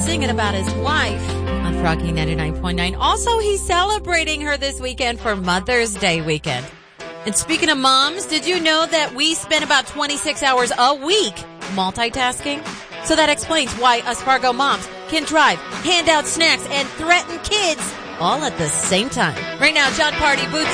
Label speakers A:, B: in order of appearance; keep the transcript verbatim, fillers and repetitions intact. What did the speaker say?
A: singing about his wife on Froggy ninety-nine point nine. Also, he's celebrating her this weekend for Mother's Day weekend. And speaking of moms, did you know that we spend about twenty-six hours a week multitasking? So that explains why us Fargo moms can drive, hand out snacks, and threaten kids all at the same time. Right now, John Party Boots